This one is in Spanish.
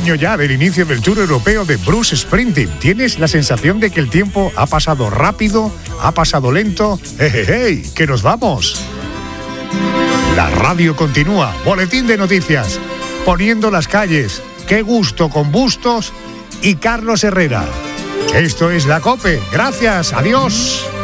año ya del inicio del Tour Europeo de Bruce Springsteen. ¿Tienes la sensación de que el tiempo ha pasado rápido, ha pasado lento? ¡Hey! ¡Que nos vamos! La radio continúa. Boletín de noticias. Poniendo las calles. ¡Qué gusto con Bustos y Carlos Herrera! Esto es La COPE. Gracias. Adiós.